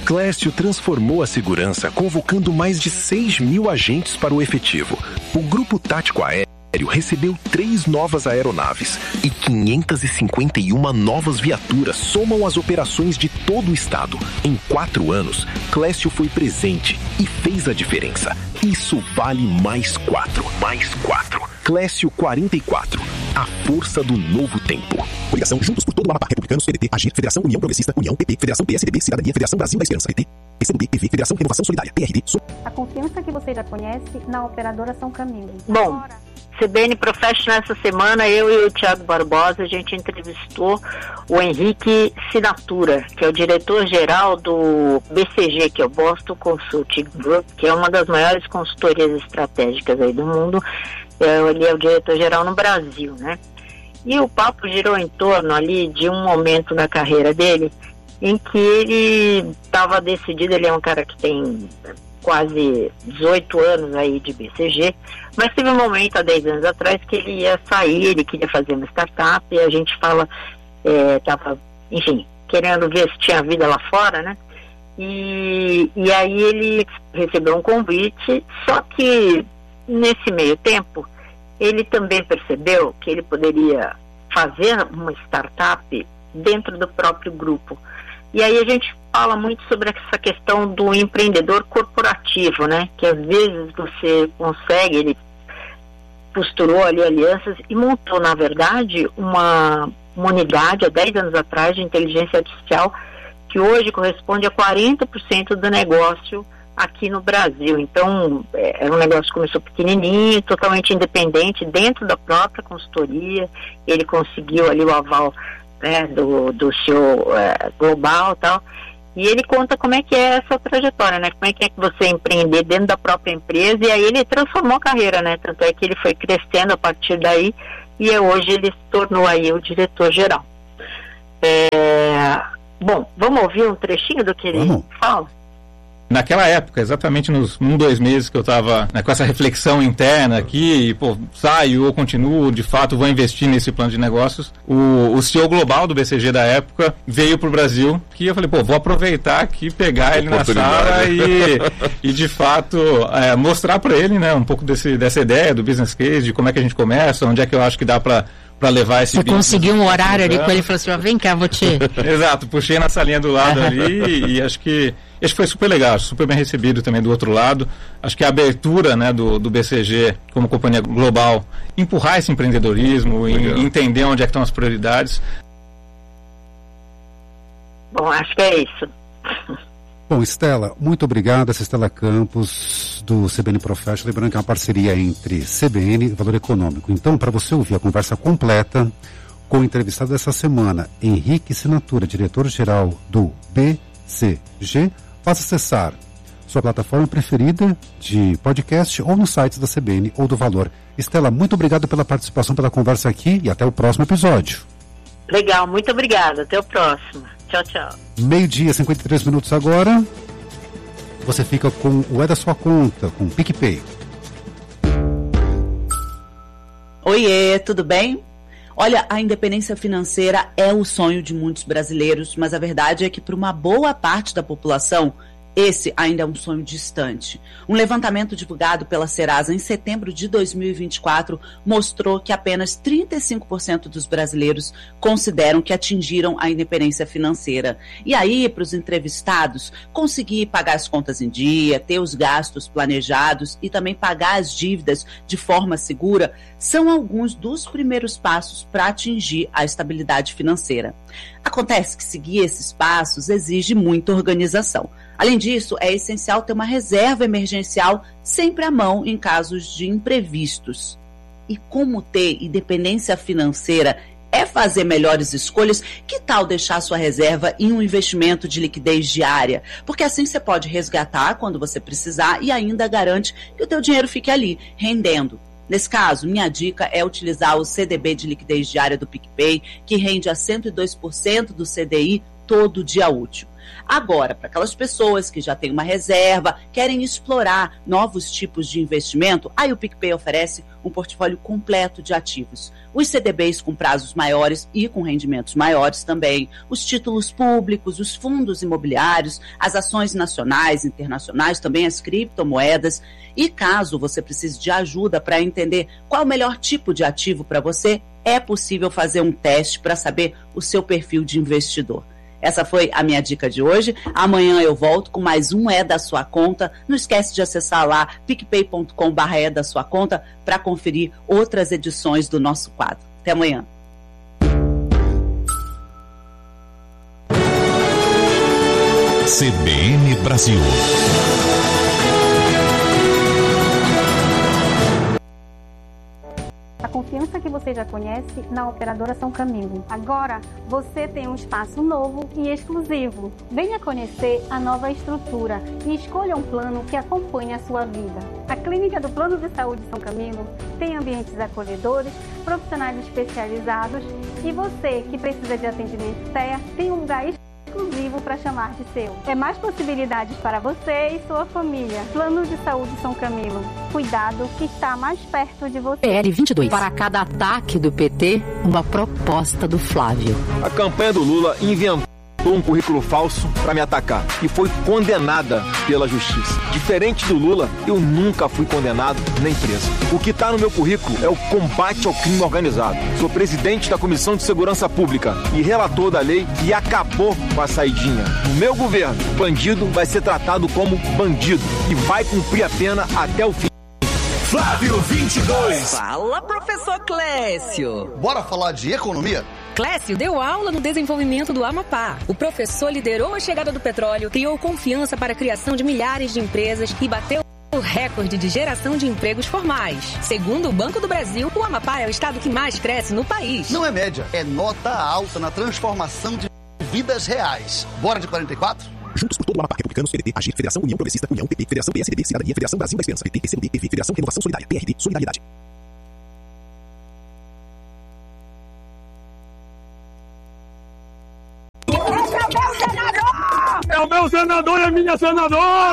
Clécio transformou a segurança, convocando mais de 6 mil agentes para o efetivo. O Grupo Tático Aéreo recebeu 3 novas aeronaves e 551 novas viaturas somam as operações de todo o estado. Em 4 anos, Clécio foi presente e fez a diferença. Isso vale mais 4. Mais 4. Clécio 44. A força do novo tempo. Coligação Juntos por Todo o Amapá. Republicanos, PDT, AGIR, Federação União Progressista, União, PP, Federação PSDB, Cidadania, Federação Brasil da Esperança, PT, PCdoB, PV, Federação Renovação Solidária, PRD, A confiança que você já conhece na operadora São Camilo. Bom, CBN Professional, essa semana, eu e o Thiago Barbosa, a gente entrevistou o Henrique Sinatura, que é o diretor-geral do BCG, que é o Boston Consulting Group, que é uma das maiores consultorias estratégicas aí do mundo. Ele é o diretor-geral no Brasil, né? E o papo girou em torno ali de um momento na carreira dele em que ele estava decidido. Ele é um cara que tem quase 18 anos aí de BCG, mas teve um momento há 10 anos atrás que ele ia sair, ele queria fazer uma startup, e a gente estava, enfim, querendo ver se tinha vida lá fora, né? E aí ele recebeu um convite, só que nesse meio tempo ele também percebeu que ele poderia fazer uma startup dentro do próprio grupo. E aí a gente fala muito sobre essa questão do empreendedor corporativo, né? Que às vezes você consegue, ele posturou ali alianças e montou, na verdade, uma unidade há 10 anos atrás de inteligência artificial que hoje corresponde a 40% do negócio aqui no Brasil. Então, era um negócio que começou pequenininho, totalmente independente, dentro da própria consultoria. Ele conseguiu ali o aval, né, do CEO global e tal. E ele conta como é que é essa trajetória, né? Como é que você empreender dentro da própria empresa, e aí ele transformou a carreira, né? Tanto é que ele foi crescendo a partir daí, e hoje ele se tornou aí o diretor-geral. Bom, vamos ouvir um trechinho do que ele fala? Naquela época, exatamente nos 2 meses que eu estava, né, com essa reflexão interna aqui, saio ou continuo, de fato vou investir nesse plano de negócios, o CEO global do BCG da época veio para o Brasil, que eu falei, vou aproveitar aqui, pegar ele na sala e de fato mostrar para ele, né, um pouco dessa ideia do business case, de como é que a gente começa, onde é que eu acho que dá para levar esse... Você conseguiu um horário ali com ele e falou assim, vem cá, vou te... Exato, puxei na salinha do lado ali e acho que foi super legal, super bem recebido também do outro lado. Acho que a abertura, né, do BCG como companhia global, empurrar esse empreendedorismo, entender onde é que estão as prioridades. Bom, acho que é isso. Bom, Estela, muito obrigado. Essa Estela Campos, do CBN Professional, lembrando que é uma parceria entre CBN e Valor Econômico. Então, para você ouvir a conversa completa com o entrevistado dessa semana, Henrique Sinatura, diretor-geral do BCG, basta acessar sua plataforma preferida de podcast ou nos sites da CBN ou do Valor. Estela, muito obrigado pela participação, pela conversa aqui e até o próximo episódio. Legal, muito obrigada. Até o próximo. Tchau, tchau. 12:53 agora. Você fica com o É da Sua Conta, com o PicPay. Oiê, tudo bem? Olha, a independência financeira é o sonho de muitos brasileiros, mas a verdade é que para uma boa parte da população, esse ainda é um sonho distante. Um levantamento divulgado pela Serasa em setembro de 2024 mostrou que apenas 35% dos brasileiros consideram que atingiram a independência financeira. E aí, para os entrevistados, conseguir pagar as contas em dia, ter os gastos planejados e também pagar as dívidas de forma segura são alguns dos primeiros passos para atingir a estabilidade financeira. Acontece que seguir esses passos exige muita organização. Além disso, é essencial ter uma reserva emergencial sempre à mão em casos de imprevistos. E como ter independência financeira é fazer melhores escolhas, que tal deixar sua reserva em um investimento de liquidez diária? Porque assim você pode resgatar quando você precisar e ainda garante que o teu dinheiro fique ali, rendendo. Nesse caso, minha dica é utilizar o CDB de liquidez diária do PicPay, que rende a 102% do CDI todo dia útil. Agora, para aquelas pessoas que já têm uma reserva, querem explorar novos tipos de investimento, aí o PicPay oferece um portfólio completo de ativos. Os CDBs com prazos maiores e com rendimentos maiores também, os títulos públicos, os fundos imobiliários, as ações nacionais, internacionais, também as criptomoedas. E caso você precise de ajuda para entender qual o melhor tipo de ativo para você, é possível fazer um teste para saber o seu perfil de investidor. Essa foi a minha dica de hoje. Amanhã eu volto com mais um É da Sua Conta. Não esquece de acessar lá picpay.com/É da Sua Conta para conferir outras edições do nosso quadro. Até amanhã. CBN Brasil. A confiança que você já conhece na Operadora São Camilo. Agora, você tem um espaço novo e exclusivo. Venha conhecer a nova estrutura e escolha um plano que acompanhe a sua vida. A Clínica do Plano de Saúde São Camilo tem ambientes acolhedores, profissionais especializados e você que precisa de atendimento TEA tem um lugar exclusivo para chamar de seu. É mais possibilidades para você e sua família. Plano de Saúde São Camilo. Cuidado que está mais perto de você. PL 22. Para cada ataque do PT, uma proposta do Flávio. A campanha do Lula inventou um currículo falso para me atacar e foi condenada pela justiça. Diferente do Lula, eu nunca fui condenado nem preso. O que está no meu currículo é o combate ao crime organizado. Sou presidente da Comissão de Segurança Pública e relator da lei que acabou com a saidinha. No meu governo, bandido vai ser tratado como bandido e vai cumprir a pena até o fim. Flávio 22. Fala, professor Clécio. Bora falar de economia? Clécio deu aula no desenvolvimento do Amapá. O professor liderou a chegada do petróleo, criou confiança para a criação de milhares de empresas e bateu o recorde de geração de empregos formais. Segundo o Banco do Brasil, o Amapá é o estado que mais cresce no país. Não é média, é nota alta na transformação de vidas reais. Bora de 44? Juntos por todo o Amapá, Republicanos, PDT, AGIR, Federação União Progressista, União, PP, Federação PSDB, Cidadania, Federação Brasil da Esperança, PT, PCdoB, PV, Federação Renovação Solidária, PRD, Solidariedade. É o meu senador e a minha senadora!